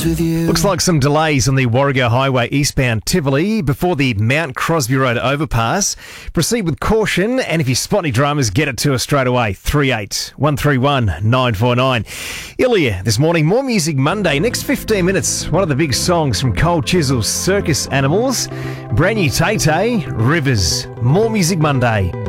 with you. Looks like some delays on the Warrego Highway eastbound Tivoli before the Mount Crosby Road overpass. Proceed with caution, and if you spot any dramas, get it to us straight away. 38131 949. Ilya, this morning, More Music Monday. Next 15 minutes, one of the big songs from Cold Chisel's Circus Animals. Brand new Tay Tay, Rivers. More Music Monday.